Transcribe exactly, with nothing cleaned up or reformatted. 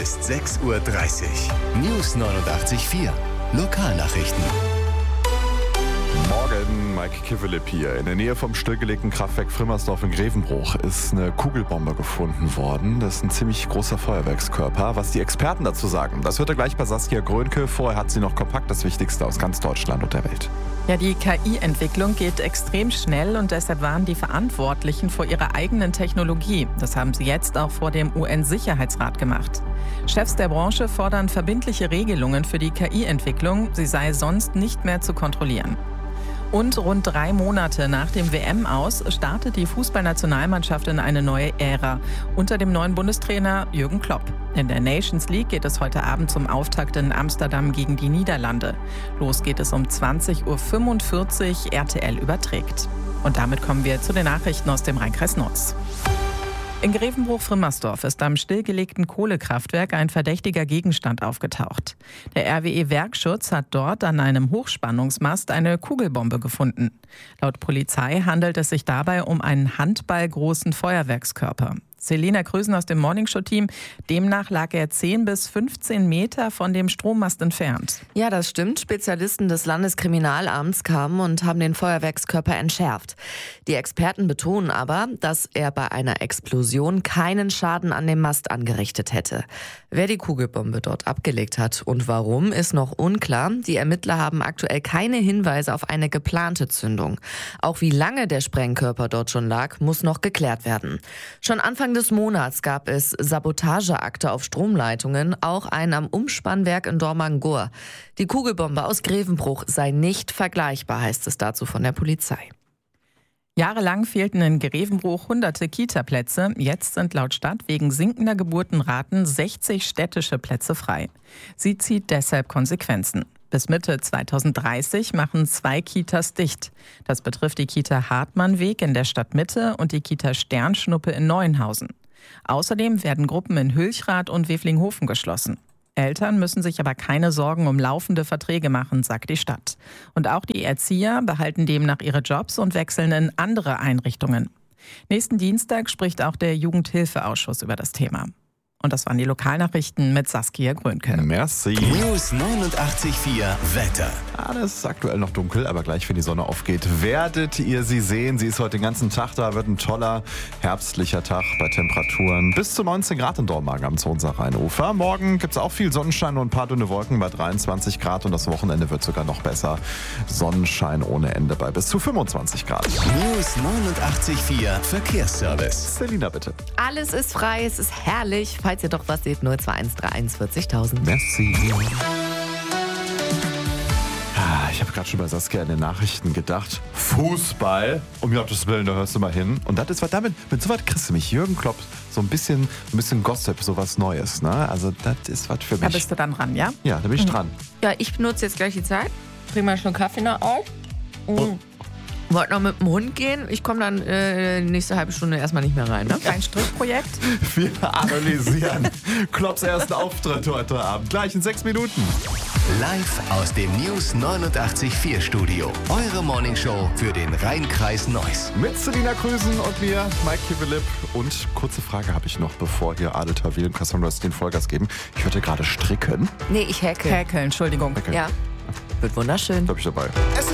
ist sechs Uhr dreißig. News neunundachtzig Komma vier. Lokalnachrichten. Morgen, Mike Kivelip hier. In der Nähe vom stillgelegten Kraftwerk Frimmersdorf in Grevenbruch ist eine Kugelbombe gefunden worden. Das ist ein ziemlich großer Feuerwerkskörper. Was die Experten dazu sagen, das hört ihr gleich bei Saskia Grönke. Vorher hat sie noch kompakt das Wichtigste aus ganz Deutschland und der Welt. Ja, die K I-Entwicklung geht extrem schnell und deshalb warnen die Verantwortlichen vor ihrer eigenen Technologie. Das haben sie jetzt auch vor dem U N-Sicherheitsrat gemacht. Chefs der Branche fordern verbindliche Regelungen für die K I-Entwicklung. Sie sei sonst nicht mehr zu kontrollieren. Und rund drei Monate nach dem W M-Aus startet die Fußballnationalmannschaft in eine neue Ära unter dem neuen Bundestrainer Jürgen Klopp. In der Nations League geht es heute Abend zum Auftakt in Amsterdam gegen die Niederlande. Los geht es um zwanzig Uhr fünfundvierzig, R T L überträgt. Und damit kommen wir zu den Nachrichten aus dem Rheinkreis Nutz. In Grevenbruch-Frimmersdorf ist am stillgelegten Kohlekraftwerk ein verdächtiger Gegenstand aufgetaucht. Der R W E-Werkschutz hat dort an einem Hochspannungsmast eine Kugelbombe gefunden. Laut Polizei handelt es sich dabei um einen handballgroßen Feuerwerkskörper. Selina Krösen aus dem Morningshow-Team. Demnach lag er zehn bis fünfzehn Meter von dem Strommast entfernt. Ja, das stimmt. Spezialisten des Landeskriminalamts kamen und haben den Feuerwerkskörper entschärft. Die Experten betonen aber, dass er bei einer Explosion keinen Schaden an dem Mast angerichtet hätte. Wer die Kugelbombe dort abgelegt hat und warum, ist noch unklar. Die Ermittler haben aktuell keine Hinweise auf eine geplante Zündung. Auch wie lange der Sprengkörper dort schon lag, muss noch geklärt werden. Schon Anfang des Monats gab es Sabotageakte auf Stromleitungen, auch einen am Umspannwerk in Dormagen-Gur. Die Kugelbombe aus Grevenbruch sei nicht vergleichbar, heißt es dazu von der Polizei. Jahrelang fehlten in Grevenbruch hunderte Kita-Plätze. Jetzt sind laut Stadt wegen sinkender Geburtenraten sechzig städtische Plätze frei. Sie zieht deshalb Konsequenzen. Bis Mitte zweitausenddreißig machen zwei Kitas dicht. Das betrifft die Kita Hartmannweg in der Stadtmitte und die Kita Sternschnuppe in Neuenhausen. Außerdem werden Gruppen in Hülchrath und Weflinghofen geschlossen. Eltern müssen sich aber keine Sorgen um laufende Verträge machen, sagt die Stadt. Und auch die Erzieher behalten demnach ihre Jobs und wechseln in andere Einrichtungen. Nächsten Dienstag spricht auch der Jugendhilfeausschuss über das Thema. Und das waren die Lokalnachrichten mit Saskia Grönke. Merci. News neunundachtzig Komma vier Wetter. Ah, das ist aktuell noch dunkel, aber gleich, wenn die Sonne aufgeht, werdet ihr sie sehen. Sie ist heute den ganzen Tag da, wird ein toller herbstlicher Tag bei Temperaturen bis zu neunzehn Grad in Dormagen am Zonsa-Rheinufer. Morgen gibt es auch viel Sonnenschein und ein paar dünne Wolken bei dreiundzwanzig Grad und das Wochenende wird sogar noch besser. Sonnenschein ohne Ende bei bis zu fünfundzwanzig Grad. News neunundachtzig Komma vier Verkehrsservice. Selina, bitte. Alles ist frei, es ist herrlich. Falls ihr doch was seht, null zwei eins drei eins vierzigtausend. Merci. Ah, ich habe gerade schon bei Saskia in den Nachrichten gedacht, Fußball, um Gottes Willen, da hörst du mal hin. Und das ist was damit, mit so was kriegst du mich, Jürgen Klopp, so ein bisschen, ein bisschen Gossip, so was Neues, ne? Also das ist was für mich. Da bist du dann dran, ja? Ja, da bin ich dran. Ja, ich benutze jetzt gleich die Zeit. Trink mal schon Kaffee noch auf. Oh. Wollte noch mit dem Hund gehen. Ich komme dann äh, nächste halbe Stunde erstmal nicht mehr rein. Ne? Ein Strichprojekt. Wir analysieren Klopps ersten Auftritt heute Abend. Gleich in sechs Minuten. Live aus dem News neunundachtzig Komma vier Studio. Eure Morningshow für den Rheinkreis Neuss. Mit Selina Krösen und mir, Mike Kivelip. Und kurze Frage habe ich noch, bevor hier Adel Tawil und Cassandra den Vollgas geben. Ich hörte gerade stricken. Nee, ich häkel. Häkeln, Entschuldigung. Häkeln. Ja, wird wunderschön. Da bin ich dabei. Es